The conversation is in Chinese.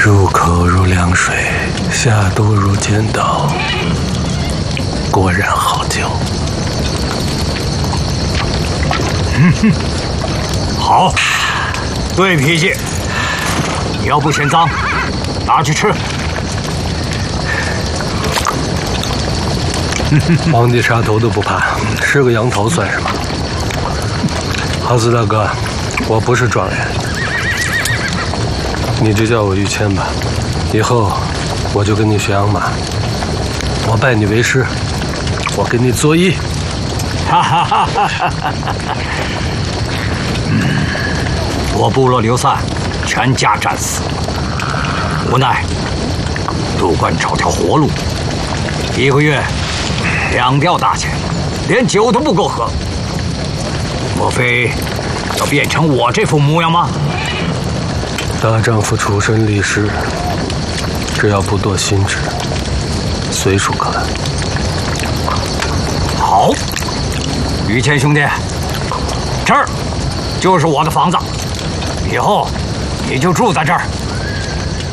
入口如凉水，下肚如尖刀，果然好酒。 好，对脾气。你要不嫌脏，拿去吃。 皇帝杀头都不怕，吃个羊头算什么？哈斯大哥，我不是状元，你就叫我玉谦吧。以后我就跟你学养马，我拜你为师，我给你作揖。 我部落流散，全家战死，无奈入关找条活路，1个月2吊大钱，连酒都不够喝。莫非要变成我这副模样吗？ 大丈夫出身立誓，只要不堕心智，随处可安。 好，于谦兄弟，这儿就是我的房子，以后你就住在这儿。